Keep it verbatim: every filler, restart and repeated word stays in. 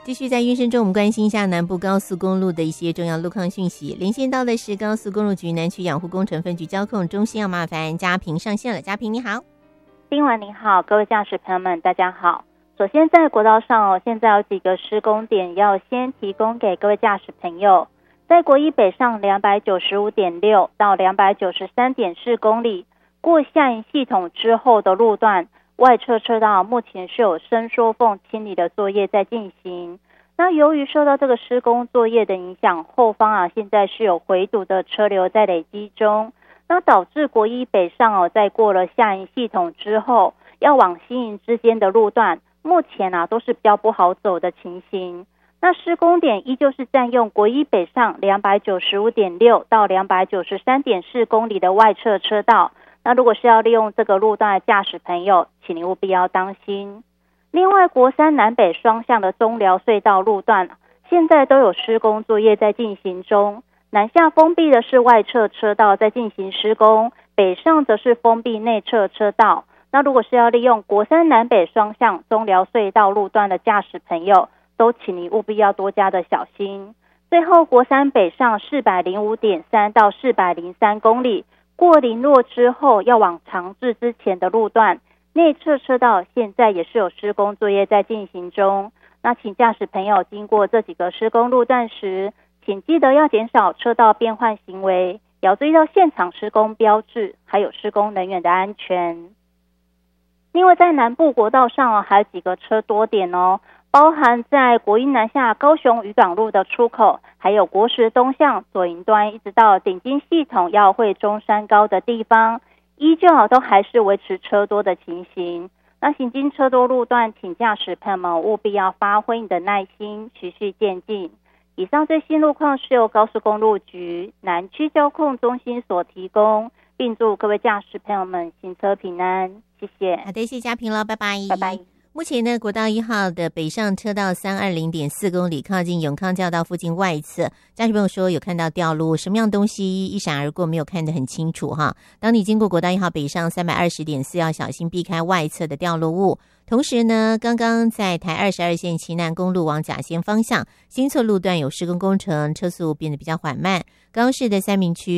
继续在运生中，我们关心一下南部高速公路的一些重要路况讯息。连线到的是高速公路局南区养护工程分局交控中心，要麻烦嘉平上线了。嘉平你好。 丁文你好，各位驾驶朋友们大家好。首先在国道上哦，现在有几个施工点要先提供给各位驾驶朋友。在国一北上 两百九十五点六 到 两百九十三点四 公里，过下营系统之后的路段外侧车道目前是有伸缩缝清理的作业在进行。那由于受到这个施工作业的影响，后方啊现在是有回堵的车流在累积中，那导致国一北上哦，在过了下营系统之后，要往新营之间的路段，目前啊都是比较不好走的情形。那施工点依旧是占用国一北上 两百九十五点六 到 两百九十三点四 公里的外侧车道。那如果是要利用这个路段的驾驶朋友，请您务必要当心。另外，国三南北双向的中寮隧道路段，现在都有施工作业在进行中。南下封闭的是外侧车道在进行施工，北上则是封闭内侧车道。那如果是要利用国三南北双向中寮隧道路段的驾驶朋友，都请您务必要多加的小心。最后，国三北上 四百零五点三 到四百零三公里，过林落之后要往长治之前的路段，内侧车道现在也是有施工作业在进行中。那请驾驶朋友经过这几个施工路段时，请记得要减少车道变换行为，也要注意到现场施工标志，还有施工人员的安全。另外，在南部国道上哦，还有几个车多点哦，包含在国一南下高雄渔港路的出口，还有国十东向左营端，一直到顶金系统要会中山高的地方，依旧都还是维持车多的情形。那行经车多路段，请驾驶朋友们务必要发挥你的耐心，循序渐进。以上最新路况是由高速公路局南区交控中心所提供，并祝各位驾驶朋友们行车平安，谢谢。 好的，谢谢嘉平了，拜拜， 拜拜。 目前呢，国道一号的北上车道三百二十点四公里，靠近永康教道附近外侧，驾驶朋友说有看到掉路，什么样东西一闪而过，没有看得很清楚哈。当你经过国道一号北上三百二十点四，要小心避开外侧的掉落物。同时呢，刚刚在台二十二线旗南公路往甲仙方向新侧路段有施工工程，车速变得比较缓慢。高雄市的三民区